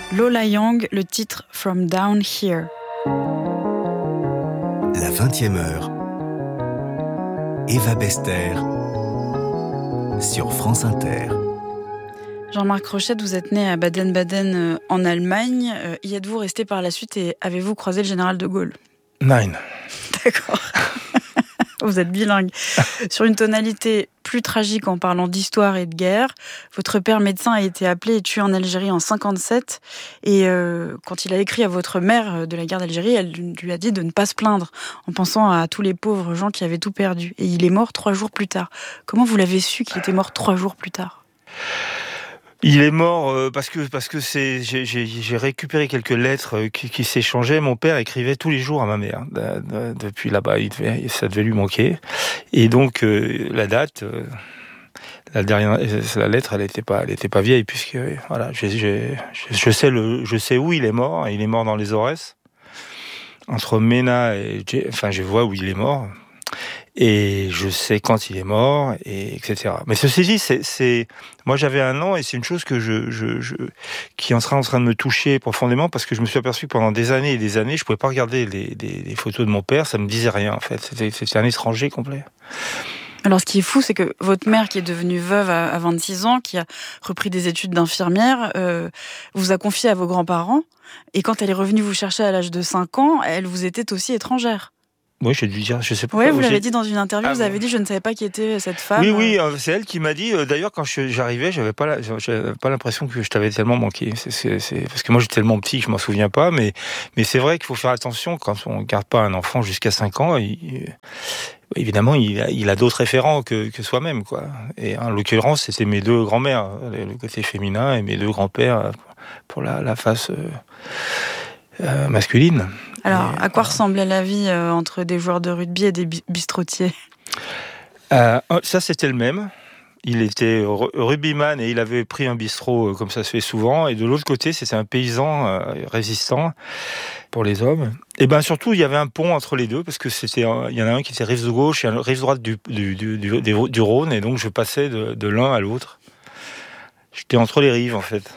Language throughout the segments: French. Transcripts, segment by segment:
Lola Young, le titre From Down Here. La 20e heure. Eva Bester sur France Inter. Jean-Marc Rochette, vous êtes né à Baden-Baden en Allemagne. Y êtes-vous resté par la suite et avez-vous croisé le général de Gaulle ? Nein. D'accord. Vous êtes bilingue. Sur une tonalité plus tragique en parlant d'histoire et de guerre, votre père médecin a été appelé et tué en Algérie en 57. Et quand il a écrit à votre mère de la guerre d'Algérie, elle lui a dit de ne pas se plaindre en pensant à tous les pauvres gens qui avaient tout perdu. Et il est mort 3 jours plus tard. Comment vous l'avez su qu'il était mort 3 jours plus tard ? Il est mort parce que j'ai récupéré quelques lettres qui s'échangeaient. Mon père écrivait tous les jours à ma mère depuis là-bas. Ça devait lui manquer. Et donc la date, la lettre, elle était pas vieille puisque voilà, je sais où il est mort. Il est mort dans les Aurès, entre Ménat et je vois où il est mort. Et je sais quand il est mort, et etc. Mais ceci dit, moi j'avais 1 an et c'est une chose que qui est en train de me toucher profondément parce que je me suis aperçu que pendant des années et des années, je pouvais pas regarder les photos de mon père, ça me disait rien en fait. C'était un étranger complet. Alors, ce qui est fou, c'est que votre mère, qui est devenue veuve à 26 ans, qui a repris des études d'infirmière, vous a confié à vos grands-parents. Et quand elle est revenue vous chercher à l'âge de 5 ans, elle vous était aussi étrangère. Oui, j'ai dû dire, je sais pas. Oui, vous l'avez dit dans une interview, vous avez dit, je ne savais pas qui était cette femme. Oui, c'est elle qui m'a dit, d'ailleurs, quand j'arrivais, j'avais pas l'impression que je t'avais tellement manqué. C'est parce que moi, j'étais tellement petit que je m'en souviens pas, mais c'est vrai qu'il faut faire attention quand on garde pas un enfant jusqu'à 5 ans, évidemment, il a d'autres référents que soi-même, quoi. Et en l'occurrence, c'était mes 2 grands-mères, le côté féminin, et mes 2 grands-pères pour la face masculine. Alors, à quoi ressemblait la vie entre des joueurs de rugby et des bistrotiers ? Ça, c'était le même. Il était rugbyman et il avait pris un bistrot comme ça se fait souvent. Et de l'autre côté, c'était un paysan résistant pour les hommes. Et ben surtout, il y avait un pont entre les deux parce que il y en a un qui était rive de gauche et un rive droite du Rhône. Et donc, je passais de l'un à l'autre. J'étais entre les rives, en fait.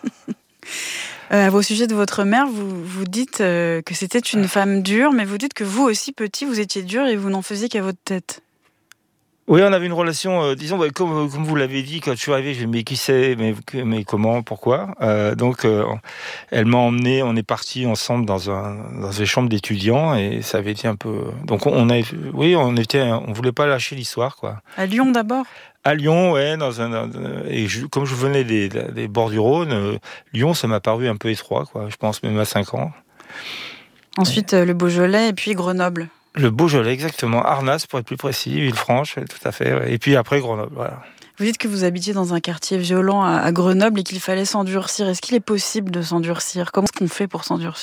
À vos sujets de votre mère, vous dites que c'était une femme dure, mais vous dites que vous aussi, petit, vous étiez dur et vous n'en faisiez qu'à votre tête. Oui, on avait une relation, disons, comme vous l'avez dit, quand je suis arrivé, j'ai dit, mais qui c'est, mais comment, pourquoi donc, elle m'a emmené, on est partis ensemble dans une chambre d'étudiants, et ça avait été un peu... Donc, on voulait pas lâcher l'histoire, quoi. À Lyon, d'abord ? À Lyon, ouais, comme je venais des bords du Rhône, Lyon, ça m'a paru un peu étroit, quoi. Je pense même à 5 ans. Ensuite, le Beaujolais, et puis Grenoble. Le Beaujolais, exactement. Arnas, pour être plus précis, Villefranche, tout à fait. Ouais. Et puis après, Grenoble, voilà. Vous dites que vous habitiez dans un quartier violent à Grenoble et qu'il fallait s'endurcir. Est-ce qu'il est possible de s'endurcir ? Comment est-ce qu'on fait pour s'endurcir ?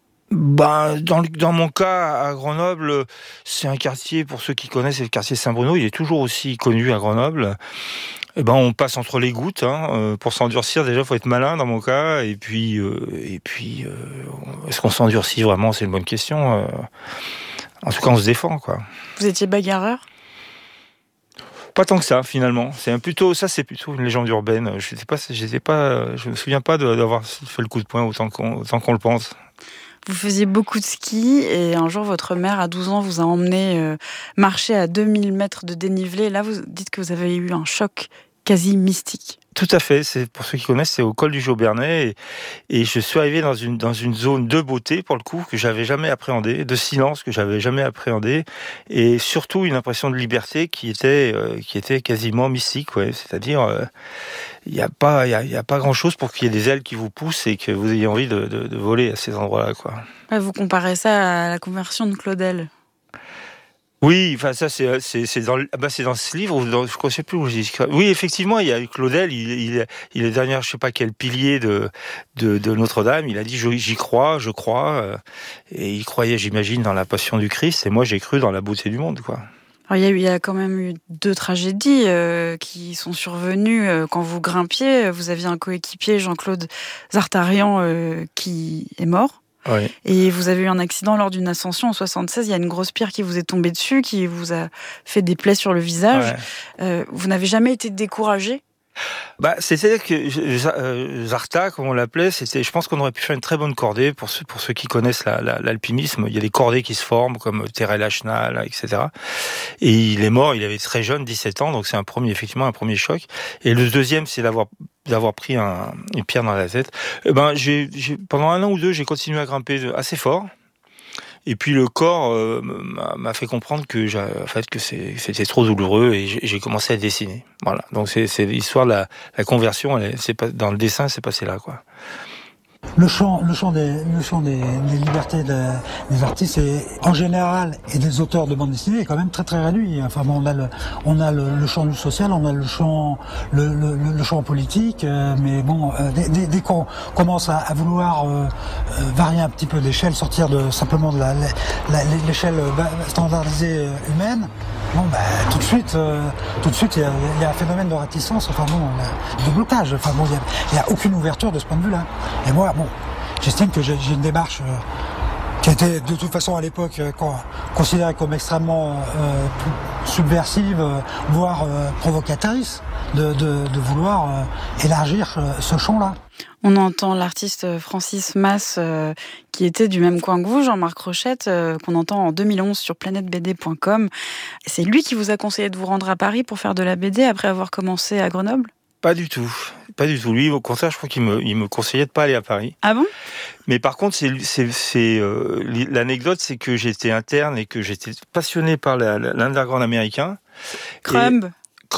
Dans mon cas, à Grenoble, c'est un quartier, pour ceux qui connaissent, c'est le quartier Saint-Bruno. Il est toujours aussi connu à Grenoble. On passe entre les gouttes. Pour s'endurcir, déjà, il faut être malin dans mon cas. Et puis, est-ce qu'on s'endurcit vraiment ? C'est une bonne question. En tout cas, on se défend, quoi. Vous étiez bagarreur ? Pas tant que ça, finalement. C'est plutôt une légende urbaine. Je me souviens pas d'avoir fait le coup de poing autant qu'on le pense. Vous faisiez beaucoup de ski et un jour, votre mère, à 12 ans, vous a emmené marcher à 2000 mètres de dénivelé. Là, vous dites que vous avez eu un choc quasi mystique. Tout à fait. C'est, pour ceux qui connaissent, c'est au col du Jaubernais. Et je suis arrivé dans une zone de beauté, pour le coup, que j'avais jamais appréhendée, de silence que j'avais jamais appréhendé, et surtout une impression de liberté qui était quasiment mystique, ouais. C'est-à-dire, il y a pas grand-chose pour qu'il y ait des ailes qui vous poussent et que vous ayez envie de voler à ces endroits-là, quoi. Ouais, vous comparez ça à la conversion de Claudel. Oui, enfin ça c'est dans ce livre, je ne sais plus où j'ai dit. Oui, effectivement, il y a Claudel, il est derrière je sais pas quel pilier de Notre-Dame. Il a dit j'y crois, je crois, et il croyait, j'imagine, dans la passion du Christ. Et moi, j'ai cru dans la beauté du monde, quoi. Alors, il y a quand même eu 2 tragédies qui sont survenues quand vous grimpiez. Vous aviez un coéquipier, Jean-Claude Zartarian, qui est mort. Oui. Et vous avez eu un accident lors d'une ascension en 76. Il y a une grosse pierre qui vous est tombée dessus, qui vous a fait des plaies sur le visage. Ouais. Vous n'avez jamais été découragé ? C'est-à-dire que Zarta, comme on l'appelait, je pense qu'on aurait pu faire une très bonne cordée pour ceux qui connaissent l'alpinisme. Il y a des cordées qui se forment, comme Terrell Ashnal, etc. Et il est mort, il avait très jeune, 17 ans, donc c'est effectivement un premier choc. Et le deuxième, c'est d'avoir pris une pierre dans la tête. Pendant 1 an ou 2, j'ai continué à grimper assez fort. Et puis le corps m'a fait comprendre que c'était trop douloureux et j'ai commencé à dessiner. Voilà. Donc c'est l'histoire de la conversion. Dans le dessin, c'est passé là, quoi. Le champ des libertés des artistes en général et des auteurs de bande dessinée est quand même très très réduit. Enfin bon, on a le champ du social, on a le champ politique, mais bon, dès qu'on commence à vouloir varier un petit peu d'échelle, sortir simplement de l'échelle standardisée humaine, bon, tout de suite il y a un phénomène de réticence, de blocage. Il y a aucune ouverture de ce point de vue-là. Et moi, j'estime que j'ai une démarche qui était de toute façon à l'époque considérée comme extrêmement subversive, voire provocatrice, de vouloir élargir ce champ-là. On entend l'artiste Francis Mas, qui était du même coin que vous, Jean-Marc Rochette, qu'on entend en 2011 sur planetebd.com. C'est lui qui vous a conseillé de vous rendre à Paris pour faire de la BD après avoir commencé à Grenoble ? Pas du tout. Lui, au contraire, je crois qu'il me conseillait de pas aller à Paris. Ah bon ? Mais par contre, l'anecdote, c'est que j'étais interne et que j'étais passionné par l'underground américain. Crumb,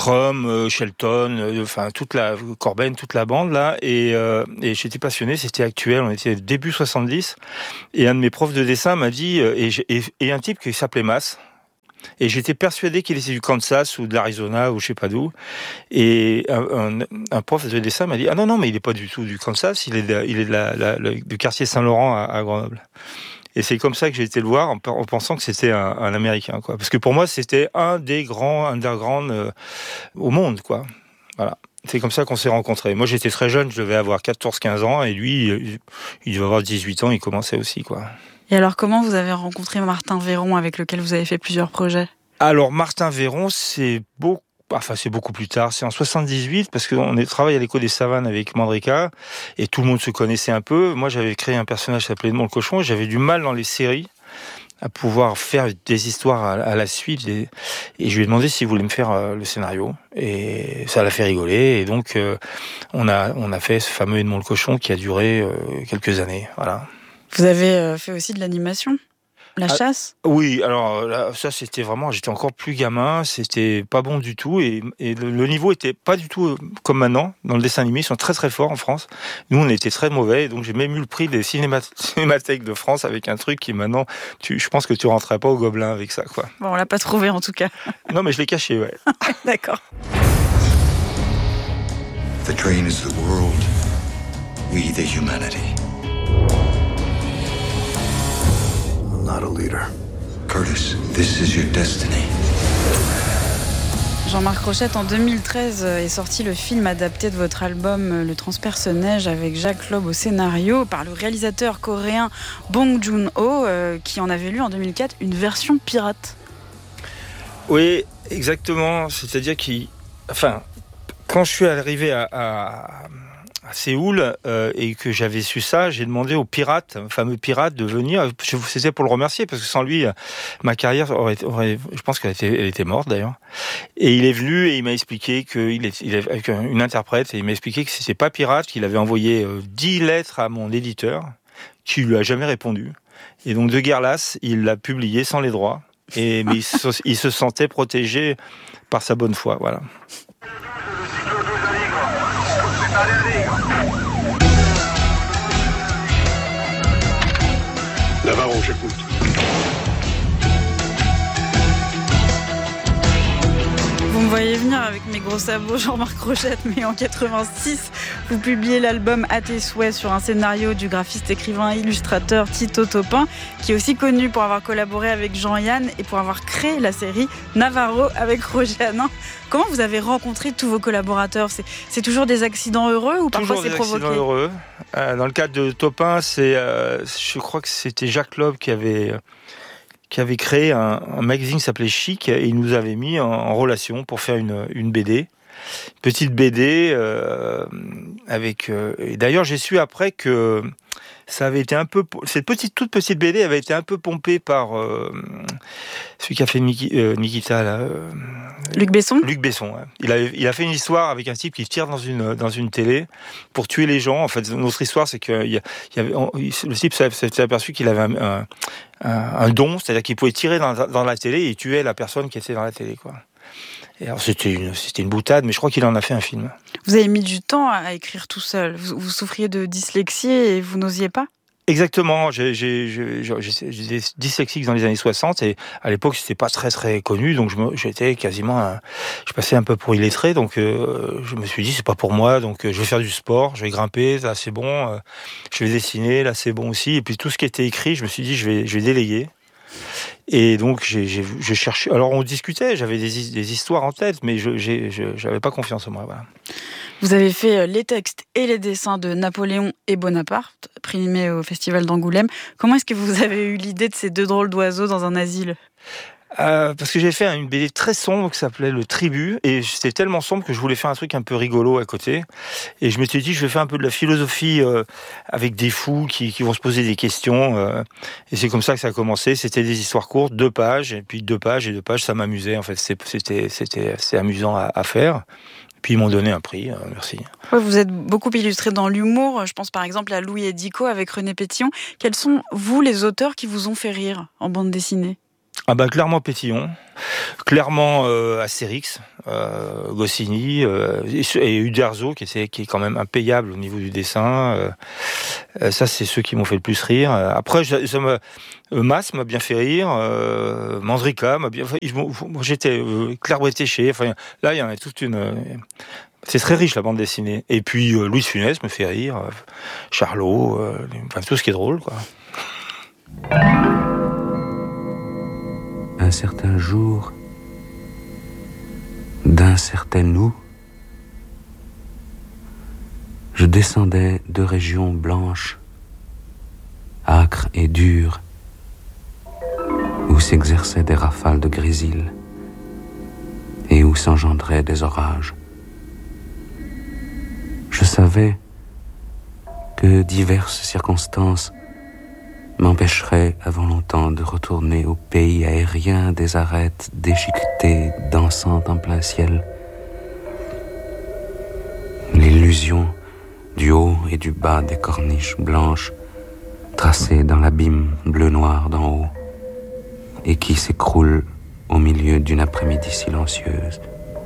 Shelton, Corben, toute la bande là, et j'étais passionné. C'était actuel. On était début 70, et un de mes profs de dessin m'a dit, et un type qui s'appelait Mas. Et j'étais persuadé qu'il était du Kansas ou de l'Arizona ou je sais pas d'où. Et un prof de dessin m'a dit: ah non, mais il est pas du tout du Kansas, il est du quartier Saint-Laurent à Grenoble. Et c'est comme ça que j'ai été le voir en pensant que c'était un Américain, quoi. Parce que pour moi, c'était un des grands underground au monde, quoi. Voilà. C'est comme ça qu'on s'est rencontrés. Moi, j'étais très jeune, je devais avoir 14-15 ans, et lui, il devait avoir 18 ans, il commençait aussi, quoi. Et alors, comment vous avez rencontré Martin Véron, avec lequel vous avez fait plusieurs projets ? Alors, Martin Véron, c'est beaucoup plus tard. C'est en 78, parce qu'on travaille à l'Écho des Savanes avec Mandrika, et tout le monde se connaissait un peu. Moi, j'avais créé un personnage qui s'appelait Edmond le Cochon, et j'avais du mal dans les séries à pouvoir faire des histoires à la suite. Et je lui ai demandé s'il voulait me faire le scénario. Et ça l'a fait rigoler. Et donc, on a fait ce fameux Edmond le Cochon qui a duré quelques années. Voilà. Vous avez fait aussi de l'animation ? La chasse ? Oui, alors là, ça c'était vraiment, j'étais encore plus gamin, c'était pas bon du tout, et le niveau était pas du tout comme maintenant. Dans le dessin animé, ils sont très très forts en France. Nous, on était très mauvais, donc j'ai même eu le prix des cinémathèques de France avec un truc qui maintenant, je pense que tu rentrerais pas au Gobelin avec ça, quoi. Bon, on l'a pas trouvé en tout cas. Non, mais je l'ai caché, ouais. D'accord. The train is the world, we the humanity. Not a leader. Curtis, this is your destiny. Jean-Marc Rochette, en 2013 est sorti le film adapté de votre album Le Transperce-Neige avec Jacques Loeb au scénario par le réalisateur coréen Bong Joon-ho qui en avait lu en 2004 une version pirate. Oui, exactement. C'est-à-dire quand je suis arrivé à Séoul et que j'avais su ça, j'ai demandé au fameux pirate, de venir. C'était pour le remercier parce que sans lui, ma carrière je pense qu'elle était morte d'ailleurs. Et il est venu et il m'a expliqué qu'il est avec une interprète, et il m'a expliqué que c'était pas pirate, qu'il avait envoyé 10 lettres à mon éditeur, qui lui a jamais répondu. Et donc de guerre lasse, il l'a publié sans les droits. Mais il se sentait protégé par sa bonne foi, voilà. Navarro, j'écoute. Vous me voyez venir avec mes gros sabots, Jean-Marc Rochette, mais en 86, vous publiez l'album À tes souhaits sur un scénario du graphiste, écrivain et illustrateur Tito Topin, qui est aussi connu pour avoir collaboré avec Jean-Yann et pour avoir créé la série Navarro avec Roger Hanin. Comment vous avez rencontré tous vos collaborateurs ? C'est toujours des accidents heureux ou parfois c'est provoqué ? Toujours des accidents heureux. Dans le cadre de Topin, je crois que c'était Jacques Loeb qui avait créé un magazine qui s'appelait Chic, et il nous avait mis en relation pour faire une BD. petite BD avec. Et d'ailleurs, j'ai su après que ça avait été un peu. Cette toute petite BD avait été un peu pompée par celui qui a fait Nikita là. Luc Besson. Luc Besson. Ouais. Il a fait une histoire avec un type qui tire dans une télé pour tuer les gens. En fait, notre histoire, c'est que le type s'est aperçu qu'il avait un don, c'est-à-dire qu'il pouvait tirer dans la télé et tuer la personne qui était dans la télé, quoi. Et alors c'était une boutade, mais je crois qu'il en a fait un film. Vous avez mis du temps à écrire tout seul. Vous souffriez de dyslexie et vous n'osiez pas ? Exactement. J'étais dyslexique dans les années 60 et à l'époque c'était pas très très connu, donc j'étais quasiment, je passais un peu pour illettré, donc je me suis dit c'est pas pour moi, donc je vais faire du sport, je vais grimper, là c'est bon, je vais dessiner, là c'est bon aussi, et puis tout ce qui était écrit, je me suis dit je vais déléguer. Et donc j'ai cherché. Alors on discutait, j'avais des histoires en tête, mais j'avais pas confiance en moi. Voilà. Vous avez fait les textes et les dessins de Napoléon et Bonaparte, primés au Festival d'Angoulême. Comment est-ce que vous avez eu l'idée de ces deux drôles d'oiseaux dans un asile ? Parce que j'ai fait une BD très sombre qui s'appelait Le Tribut, et c'était tellement sombre que je voulais faire un truc un peu rigolo à côté. Et je m'étais dit, je vais faire un peu de la philosophie avec des fous qui vont se poser des questions. Et c'est comme ça que ça a commencé. C'était des histoires courtes, 2 pages, et puis 2 pages, ça m'amusait. En fait, c'était assez amusant à faire. Puis ils m'ont donné un prix, merci. Ouais, vous êtes beaucoup illustré dans l'humour. Je pense par exemple à Louis et Dico avec René Pétillon. Quels sont, vous, les auteurs qui vous ont fait rire en bande dessinée ? Ah bah clairement Pétillon, clairement Astérix, Goscinny et Uderzo qui est quand même impayable au niveau du dessin. Ça c'est ceux qui m'ont fait le plus rire. Après Mas m'a bien fait rire, Mandrika m'a bien. J'étais Claire Bretéché. Enfin là il y en a toute une. C'est très riche la bande dessinée. Et puis Louis de Funès me fait rire, Charlot, enfin tout ce qui est drôle quoi. Un certain jour, d'un certain où, je descendais de régions blanches, âcres et dures, où s'exerçaient des rafales de grésil et où s'engendraient des orages. Je savais que diverses circonstances m'empêcherait avant longtemps de retourner au pays aérien des arêtes déchiquetées dansant en plein ciel. L'illusion du haut et du bas des corniches blanches tracées dans l'abîme bleu-noir d'en haut et qui s'écroule au milieu d'une après-midi silencieuse.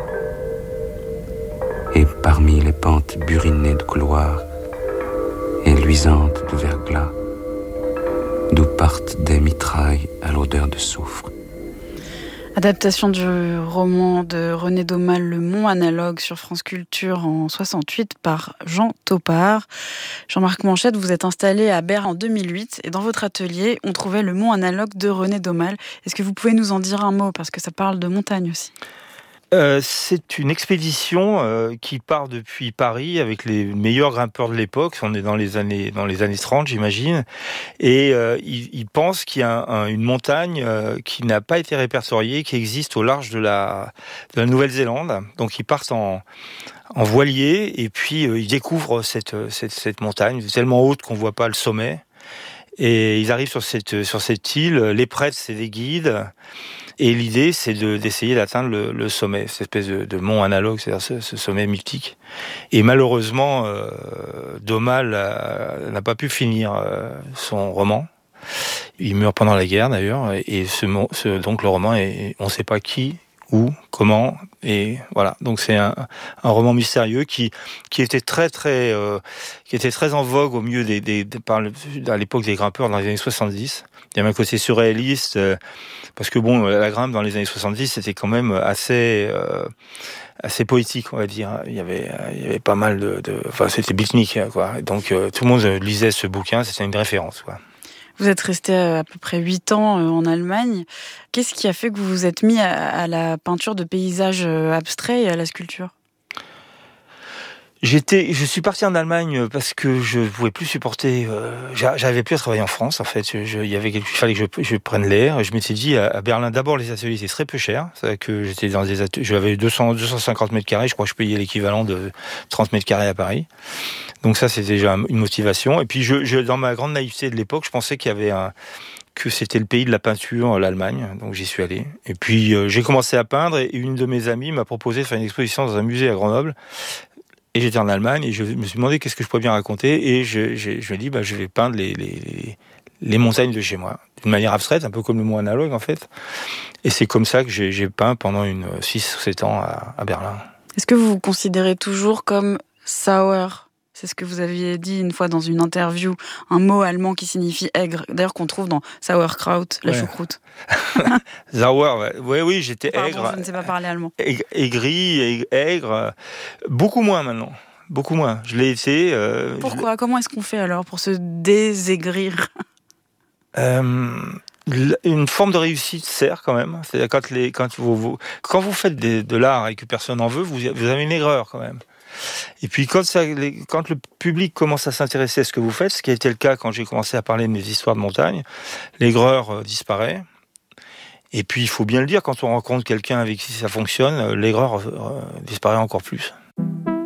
Et parmi les pentes burinées de couloirs et luisantes de verglas, d'où partent des mitrailles à l'odeur de soufre. Adaptation du roman de René Daumal, Le Mont Analogue, sur France Culture en 68 par Jean Topard. Jean-Marc Manchette, vous êtes installé à Berre en 2008 et dans votre atelier, on trouvait Le Mont Analogue de René Daumal. Est-ce que vous pouvez nous en dire un mot, parce que ça parle de montagne aussi ? C'est une expédition qui part depuis Paris avec les meilleurs grimpeurs de l'époque. On est dans les années 30, j'imagine. Et ils pensent qu'il y a une montagne qui n'a pas été répertoriée, qui existe au large de la Nouvelle-Zélande. Donc ils partent en voilier et puis ils découvrent cette montagne tellement haute qu'on voit pas le sommet. Et ils arrivent sur cette île. Les prêtres, c'est des guides. Et l'idée, c'est d'essayer d'atteindre le sommet, cette espèce de mont analogue, c'est-à-dire ce sommet mythique. Et malheureusement, Daumal n'a pas pu finir son roman. Il meurt pendant la guerre, d'ailleurs. Et donc le roman, on ne sait pas qui, où, comment, et voilà. Donc c'est un roman mystérieux qui était très en vogue au milieu à l'époque des grimpeurs dans les années 70. Il y avait un côté surréaliste, parce que la grimpe dans les années 70, c'était quand même assez poétique, on va dire. Il y avait pas mal enfin, c'était beatnik, quoi. Donc tout le monde lisait ce bouquin, c'était une référence, quoi. Vous êtes resté à peu près 8 ans en Allemagne. Qu'est-ce qui a fait que vous vous êtes mis à la peinture de paysages abstraits et à la sculpture ? Je suis parti en Allemagne parce que je pouvais plus supporter. J'arrivais plus à travailler en France. En fait, il fallait que je prenne l'air. Et je m'étais dit à Berlin, d'abord les ateliers étaient très peu chers. C'est que j'étais dans des ateliers. J'avais 250 mètres carrés. Je crois que je payais l'équivalent de 30 mètres carrés à Paris. Donc ça, c'était déjà une motivation. Et puis, dans ma grande naïveté de l'époque, je pensais que c'était le pays de la peinture, l'Allemagne. Donc j'y suis allé. Et puis j'ai commencé à peindre. Et une de mes amies m'a proposé de faire une exposition dans un musée à Grenoble. Et j'étais en Allemagne et je me suis demandé qu'est-ce que je pourrais bien raconter. Et je me suis dit, je vais peindre les montagnes de chez moi. D'une manière abstraite, un peu comme le mot analogue en fait. Et c'est comme ça que j'ai peint pendant 6 ou 7 ans à Berlin. Est-ce que vous vous considérez toujours comme Sauer ? C'est ce que vous aviez dit une fois dans une interview, un mot allemand qui signifie aigre, d'ailleurs qu'on trouve dans Sauerkraut, la choucroute. Sauer, oui, j'étais aigre. Je ne sais pas parler allemand. Aigri, aigre, beaucoup moins maintenant. Beaucoup moins. Je l'ai été. Pourquoi ? Comment est-ce qu'on fait alors pour se désaigrir ? Une forme de réussite sert quand même. C'est-à-dire quand vous faites de l'art et que personne n'en veut, vous avez une aigreur quand même. Et puis quand le public commence à s'intéresser à ce que vous faites, ce qui a été le cas quand j'ai commencé à parler de mes histoires de montagne, l'aigreur disparaît. Et puis il faut bien le dire, quand on rencontre quelqu'un avec qui ça fonctionne, l'aigreur disparaît encore plus.